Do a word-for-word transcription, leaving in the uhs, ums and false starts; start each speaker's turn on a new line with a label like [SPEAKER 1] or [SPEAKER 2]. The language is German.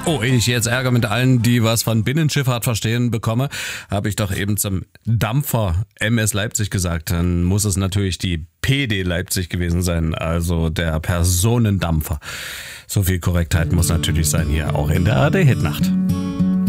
[SPEAKER 1] Oh, ehe ich jetzt Ärger mit allen, die was von Binnenschifffahrt verstehen, bekomme, habe ich doch eben zum Dampfer M S Leipzig gesagt. Dann muss es natürlich die P D Leipzig gewesen sein, also der Personendampfer. So viel Korrektheit muss natürlich sein hier auch in der A R D Hitnacht.